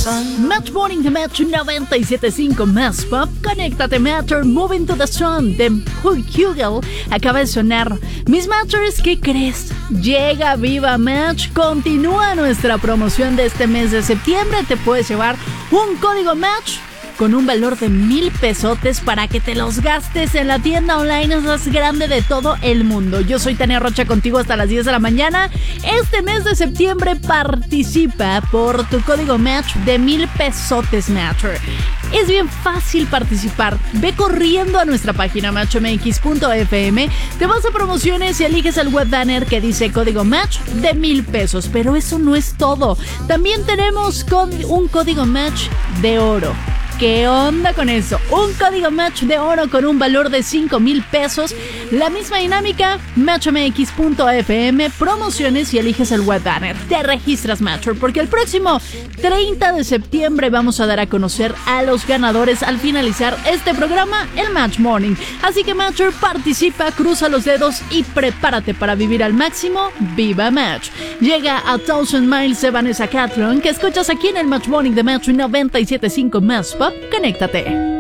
Match Morning de Match 97.5 Más Pop. Conéctate, Matcher. Moving to the Sun de Hugel acaba de sonar. Mis Matchers, ¿qué crees? Llega Viva Match. Continúa nuestra promoción de este mes de septiembre. Te puedes llevar un código Match con un valor de 1,000 pesotes para que te los gastes en la tienda online más grande de todo el mundo. Yo soy Tania Rocha, contigo hasta las 10 de la mañana. Este mes de septiembre participa por tu código Match de 1,000 pesotes, Matcher. Es bien fácil participar. Ve corriendo a nuestra página matchmx.fm, te vas a promociones y eliges el web banner que dice código Match de 1,000 pesos. Pero eso no es todo. También tenemos un código Match de oro. ¿Qué onda con eso? Un código Match de oro con un valor de 5,000 pesos. La misma dinámica, matchmx.fm, promociones y eliges el web banner. Te registras, Matcher, porque el próximo 30 de septiembre vamos a dar a conocer a los ganadores al finalizar este programa, el Match Morning. Así que, Matcher, participa, cruza los dedos y prepárate para vivir al máximo. ¡Viva Match! Llega a 1000 Miles de Vanessa Catlon, que escuchas aquí en el Match Morning de Match 97.5 Más Pop. Conéctate.